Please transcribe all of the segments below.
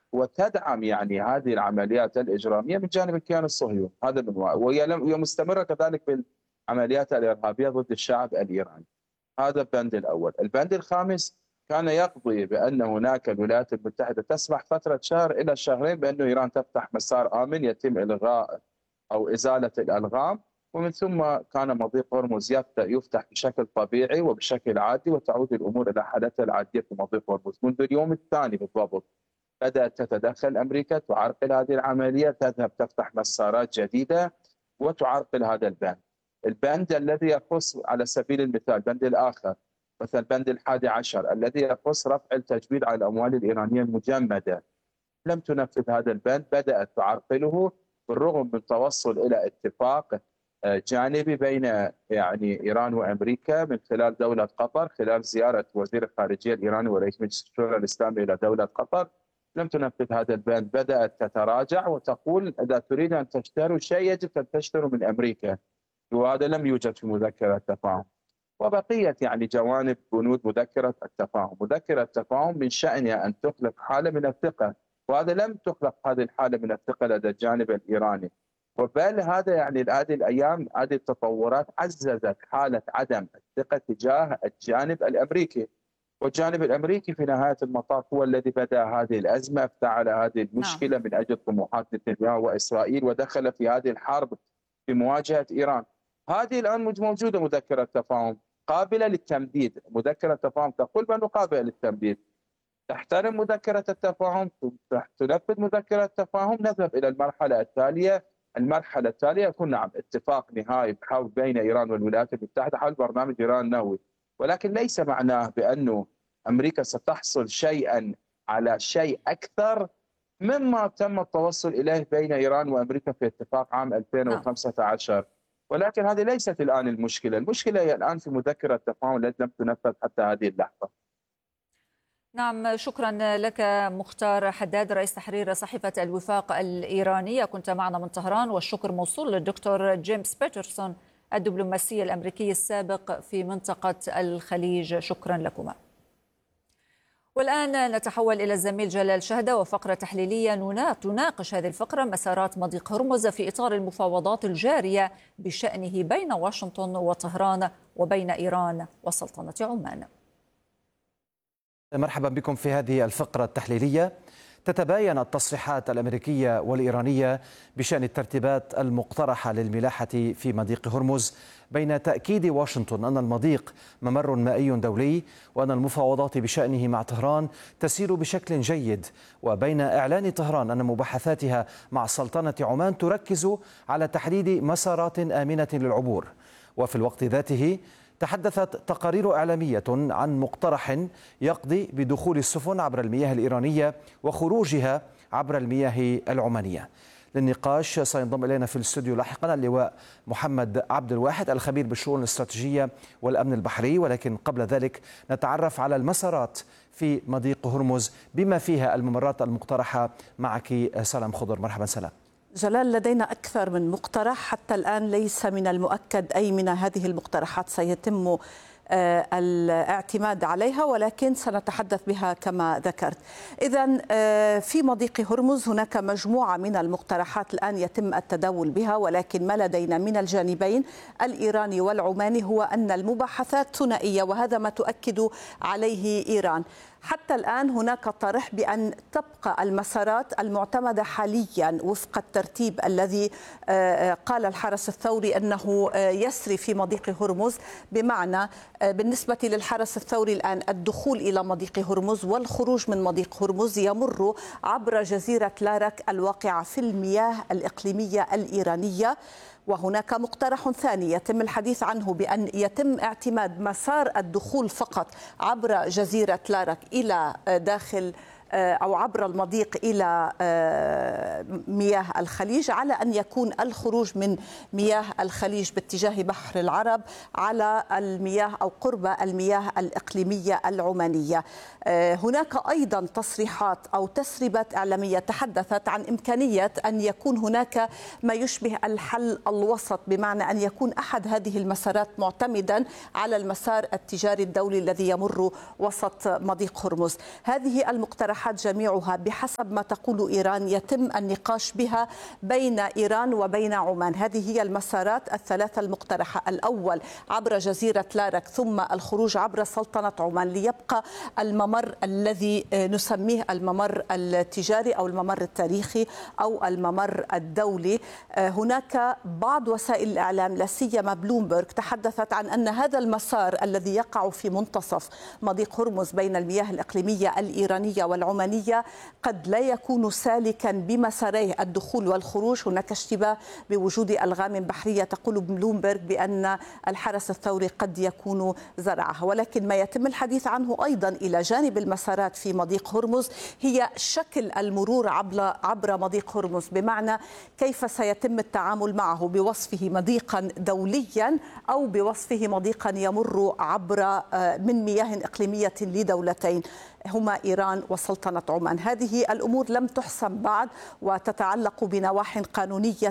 وتدعم يعني هذه العمليات الإجرامية من جانب الكيان الصهيوني. هذا من وهي مستمرة كذلك بالعمليات الإرهابية ضد الشعب الإيراني. هذا البند الأول. البند الخامس كان يقضي بأن هناك الولايات المتحدة تسمح فترة شهر إلى شهرين بأن إيران تفتح مسار آمن يتم إلغاء أو إزالة الألغام، ومن ثم كان مضيق هرمز يفتح بشكل طبيعي وبشكل عادي، وتعود الأمور إلى حالتها العادية في مضيق هرمز. منذ اليوم الثاني بالضبط بدأت تتدخل أمريكا، تعرقل هذه العملية، تذهب تفتح مسارات جديدة وتعرقل هذا البند. البند الذي يخص على سبيل المثال البند الآخر مثل البند 11 الذي يخص رفع التجويد على الأموال الإيرانية المجمدة، لم تنفذ هذا البند، بدأت تعرقله بالرغم من التوصل إلى اتفاق جانبي بين يعني إيران وأمريكا من خلال دولة قطر خلال زيارة وزير الخارجية الإيراني ورئيس مجلس الشورى الإسلامي إلى دولة قطر. لم تنفذ هذا البند، بدأت تتراجع وتقول إذا تريد أن تشتروا شيء يجب أن تشتروا من أمريكا، وهذا لم يوجد في مذكرة التفاهم. وبقية يعني جوانب بنود مذكرة التفاهم. مذكرة التفاهم من شأنها أن تخلق حالة من الثقة، وهذا لم تخلق هذه الحالة من الثقة لدى الجانب الإيراني. وبل هذا يعني هذه الأيام هذه التطورات عززت حالة عدم الثقة تجاه الجانب الأمريكي، والجانب الأمريكي في نهاية المطاف هو الذي بدأ هذه الأزمة، افتعل هذه المشكلة من أجل طموحات نتنياهو وإسرائيل، ودخل في هذه الحرب في مواجهة إيران. هذه الآن موجودة مذكرة تفاهم قابلة للتمديد. مذكرة تفاهم تقول بأنه قابلة للتمديد، تحترم مذكرة التفاهم، تنفذ مذكرة التفاهم، نذهب إلى المرحلة التالية. المرحلة التالية يكون نعم اتفاق نهائي بين إيران والولايات المتحدة حول برنامج إيران النووي، ولكن ليس معناه بأنه أمريكا ستحصل شيئا على شيء أكثر مما تم التوصل إليه بين إيران وأمريكا في اتفاق عام 2015. ولكن هذه ليست الآن المشكلة. المشكلة هي الآن في مذكرة التفاهم التي لم تنفذ حتى هذه اللحظة. نعم، شكرا لك مختار حداد رئيس تحرير صحيفة الوفاق الإيرانية، كنت معنا من طهران. والشكر موصول للدكتور جيمس بيترسون الدبلوماسي الأمريكي السابق في منطقة الخليج، شكرا لكما. والآن نتحول إلى الزميل جلال شهدة وفقرة تحليلية تناقش هذه الفقرة مسارات مضيق هرمز في إطار المفاوضات الجارية بشأنه بين واشنطن وطهران وبين إيران وسلطنة عمان. مرحبا بكم في هذه الفقرة التحليلية. تتباين التصريحات الأمريكية والإيرانية بشأن الترتيبات المقترحة للملاحة في مضيق هرمز، بين تأكيد واشنطن أن المضيق ممر مائي دولي وأن المفاوضات بشأنه مع طهران تسير بشكل جيد، وبين إعلان طهران أن مباحثاتها مع سلطنة عمان تركز على تحديد مسارات آمنة للعبور. وفي الوقت ذاته تحدثت تقارير إعلامية عن مقترح يقضي بدخول السفن عبر المياه الإيرانية وخروجها عبر المياه العمانية. للنقاش سينضم إلينا في الاستوديو لاحقا اللواء محمد عبد الواحد الخبير بالشؤون الاستراتيجية والأمن البحري، ولكن قبل ذلك نتعرف على المسارات في مضيق هرمز بما فيها الممرات المقترحة. معك سلام خضر. مرحبا سلام. جلال، لدينا أكثر من مقترح، حتى الآن ليس من المؤكد أي من هذه المقترحات سيتم الاعتماد عليها، ولكن سنتحدث بها كما ذكرت. إذن في مضيق هرمز هناك مجموعة من المقترحات الآن يتم التداول بها، ولكن ما لدينا من الجانبين الإيراني والعماني هو أن المباحثات ثنائية، وهذا ما تؤكد عليه إيران. حتى الآن هناك طرح بأن تبقى المسارات المعتمدة حاليا وفق الترتيب الذي قال الحرس الثوري أنه يسري في مضيق هرمز، بمعنى بالنسبة للحرس الثوري الآن الدخول إلى مضيق هرمز والخروج من مضيق هرمز يمر عبر جزيرة لارك الواقعة في المياه الإقليمية الإيرانية. وهناك مقترح ثاني يتم الحديث عنه بأن يتم اعتماد مسار الدخول فقط عبر جزيرة لارك إلى داخل أو عبر المضيق إلى مياه الخليج، على أن يكون الخروج من مياه الخليج باتجاه بحر العرب على المياه أو قرب المياه الإقليمية العمانية. هناك أيضا تصريحات أو تسريبات إعلامية تحدثت عن إمكانية أن يكون هناك ما يشبه الحل الوسط، بمعنى أن يكون أحد هذه المسارات معتمدا على المسار التجاري الدولي الذي يمر وسط مضيق هرمز. هذه المقترحات المقترحات جميعها بحسب ما تقول إيران يتم النقاش بها بين إيران وبين عمان. هذه هي المسارات الثلاثة المقترحة: الأول عبر جزيرة لارك، ثم الخروج عبر سلطنة عمان، ليبقى الممر الذي نسميه الممر التجاري أو الممر التاريخي أو الممر الدولي. هناك بعض وسائل الإعلام لا سيما بلومبرغ تحدثت عن أن هذا المسار الذي يقع في منتصف مضيق هرمز بين المياه الإقليمية الإيرانية والعمانية قد لا يكون سالكا بمساري الدخول والخروج. هناك اشتباه بوجود ألغام بحرية، تقول بلومبرغ بأن الحرس الثوري قد يكون زرعها. ولكن ما يتم الحديث عنه أيضا إلى جانب المسارات في مضيق هرمز هي شكل المرور عبر مضيق هرمز، بمعنى كيف سيتم التعامل معه، بوصفه مضيقا دوليا أو بوصفه مضيقا يمر عبر من مياه إقليمية لدولتين هما إيران وسلطنة عمان. هذه الأمور لم تحسم بعد وتتعلق بنواحي قانونية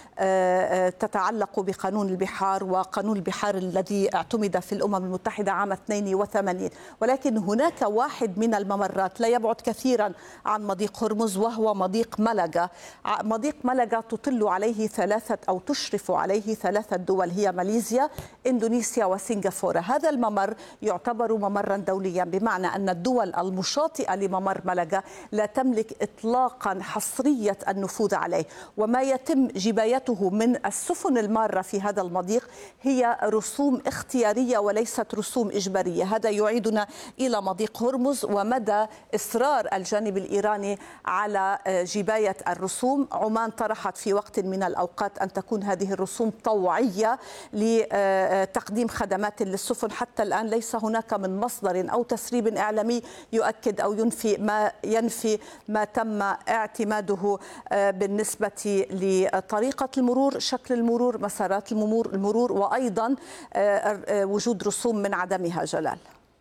تتعلق بقانون البحار، وقانون البحار الذي اعتمد في الأمم المتحدة عام 82. ولكن هناك واحد من الممرات لا يبعد كثيرا عن مضيق هرمز وهو مضيق ملقا. مضيق ملقا تطل عليه تشرف عليه ثلاثة دول هي ماليزيا، إندونيسيا وسنغافورة. هذا الممر يعتبر ممرا دوليا، بمعنى أن الدول المشاطئة لممر ملقا لا تملك إطلاقا حصرية النفوذ عليه، وما يتم جبايته من السفن المارة في هذا المضيق هي رسوم اختيارية وليست رسوم إجبارية. هذا يعيدنا إلى مضيق هرمز ومدى إصرار الجانب الإيراني على جباية الرسوم. عمان طرحت في وقت من الأوقات أن تكون هذه الرسوم طوعية لتقديم خدمات للسفن. حتى الآن ليس هناك من مصدر أو تسريب إعلامي يؤكد أو ينفي ما تم اعتماده بالنسبة لطريقة المرور، شكل المرور، مسارات المرور، وأيضا وجود رسوم من عدمها. جلال،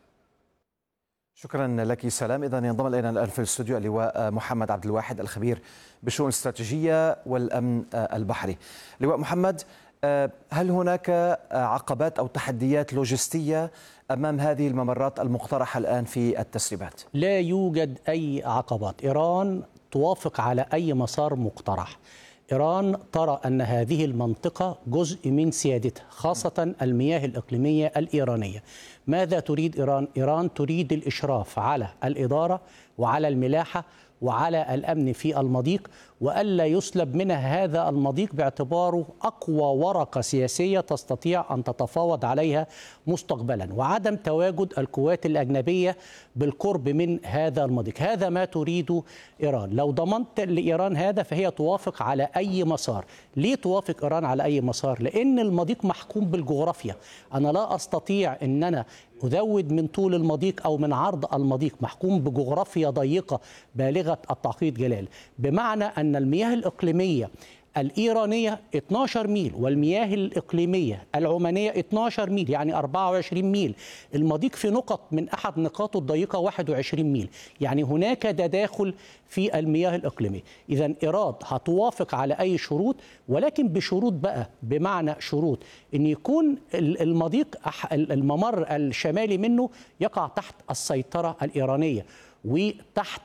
شكرا لك سلام. إذن ينضم إلينا الآن في الاستوديو اللواء محمد عبد الواحد الخبير بالشؤون الاستراتيجية والأمن البحري. لواء محمد، هل هناك عقبات أو تحديات لوجستية أمام هذه الممرات المقترحة الآن في التسريبات؟ لا يوجد أي عقبات. إيران توافق على أي مسار مقترح. إيران ترى أن هذه المنطقة جزء من سيادتها، خاصة المياه الإقليمية الإيرانية. ماذا تريد إيران؟ إيران تريد الإشراف على الإدارة وعلى الملاحة وعلى الأمن في المضيق، وألا يسلب منها هذا المضيق باعتباره أقوى ورقة سياسية تستطيع أن تتفاوض عليها مستقبلا، وعدم تواجد القوات الأجنبية بالقرب من هذا المضيق. هذا ما تريد إيران. لو ضمنت لإيران هذا فهي توافق على أي مسار. ليه توافق إيران على أي مسار؟ لأن المضيق محكوم بالجغرافيا. أنا لا أستطيع أن أنا أزود من طول المضيق أو من عرض المضيق، محكوم بجغرافيا ضيقة بالغة التعقيد. جلال، بمعنى أن المياه الإقليمية الإيرانية 12 ميل والمياه الإقليمية العمانية 12 ميل، يعني 24 ميل. المضيق في نقط من أحد نقاطه الضيقة 21 ميل، يعني هناك تداخل في المياه الإقليمية. إذن إيران هتوافق على أي شروط، ولكن بشروط بقى، بمعنى شروط أن يكون المضيق الممر الشمالي منه يقع تحت السيطرة الإيرانية وتحت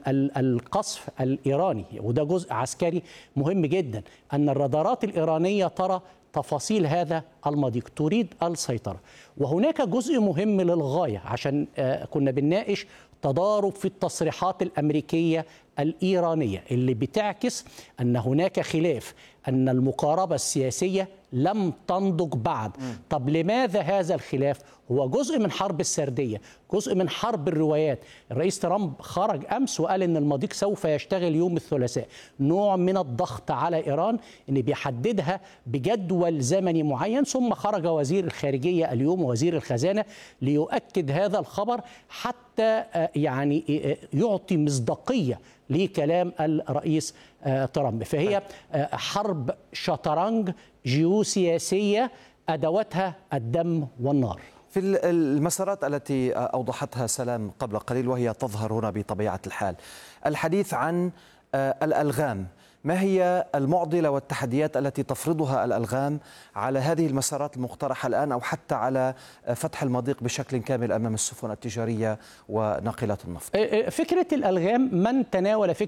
القصف الإيراني، وده جزء عسكري مهم جدا. أن الرادارات الإيرانية ترى تفاصيل هذا المضيق، تريد السيطرة. وهناك جزء مهم للغاية، عشان كنا بنناقش تضارب في التصريحات الأمريكية الإيرانية اللي بتعكس أن هناك خلاف، أن المقاربة السياسية لم تنضج بعد. طب لماذا هذا الخلاف؟ هو جزء من حرب السردية، جزء من حرب الروايات. الرئيس ترامب خرج أمس وقال أن المضيق سوف يشتغل يوم الثلاثاء، نوع من الضغط على إيران أن بيحددها بجدول زمني معين. ثم خرج وزير الخارجية اليوم ووزير الخزانة ليؤكد هذا الخبر حتى يعني يعطي مصداقية لكلام الرئيس ترامب. فهي حرب شطرنج جيوسياسية أدواتها الدم والنار. في المسارات التي أوضحتها سلام قبل قليل، وهي تظهر هنا بطبيعة الحال، الحديث عن الألغام ما هي المعضلة والتحديات التي تفرضها الألغام على هذه المسارات المقترحة الآن، أو حتى على فتح المضيق بشكل كامل أمام السفن التجارية وناقلات النفط؟ فكرة الألغام، من تناول فكرة